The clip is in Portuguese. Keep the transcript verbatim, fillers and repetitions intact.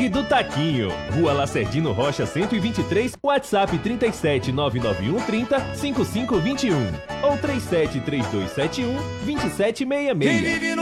Gangue do Taquinho. Rua Lacerdino Rocha cento e vinte e três, WhatsApp trinta e sete, nove nove um, trinta, cinquenta e cinco vinte e um ou trinta e sete, trinta e dois setenta e um, vinte e sete sessenta e seis.